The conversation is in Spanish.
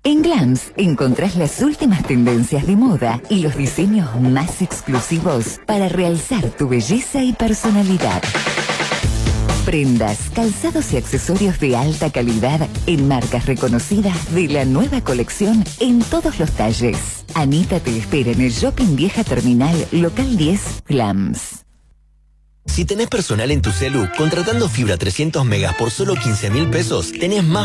En Glams encontrás las últimas tendencias de moda y los diseños más exclusivos para realzar tu belleza y personalidad. Prendas, calzados y accesorios de alta calidad en marcas reconocidas de la nueva colección en todos los talles. Anita te espera en el Shopping Vieja Terminal, local 10, Glams. Si tenés personal en tu celu, contratando fibra 300 megas por solo 15.000 pesos, tenés más